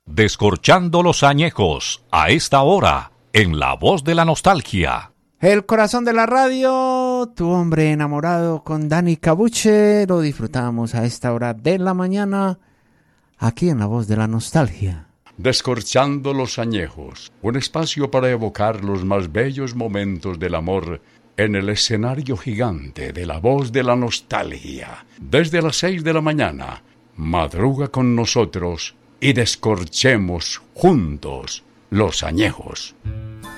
Descorchando los añejos, a esta hora, en La Voz de la Nostalgia. El corazón de la radio, tu hombre enamorado con Dani Cabuche, lo disfrutamos a esta hora de la mañana, aquí en La Voz de la Nostalgia. Descorchando los añejos, un espacio para evocar los más bellos momentos del amor en el escenario gigante de La Voz de la Nostalgia. Desde las 6 de la mañana, madruga con nosotros y descorchemos juntos los añejos.